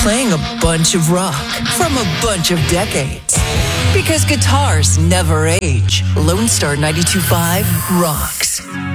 playing a bunch of rock from a bunch of decades. Because guitars never age. Lone Star 92.5 rocks.